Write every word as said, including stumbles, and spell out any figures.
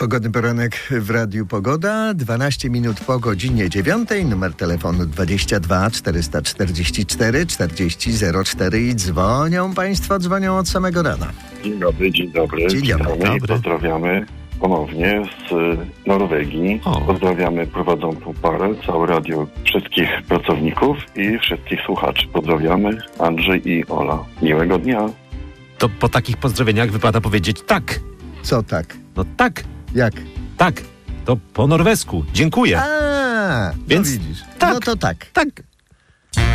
Pogodny poranek w Radiu Pogoda. dwanaście minut po godzinie dziewiątej. Numer telefonu dwadzieścia dwa czterysta czterdzieści cztery czterdzieści zero cztery i dzwonią państwo, dzwonią od samego rana. Dzień dobry, dzień dobry. Dzień dobry. Witamy i pozdrawiamy ponownie z Norwegii. O. Pozdrawiamy prowadzącą parę, całe radio, wszystkich pracowników i wszystkich słuchaczy. Pozdrawiamy Andrzej i Ola. Miłego dnia. To po takich pozdrowieniach wypada powiedzieć tak. Co tak? No tak, Jak? tak. To po norwesku. Dziękuję. A, Więc no widzisz. tak. No to tak. Tak.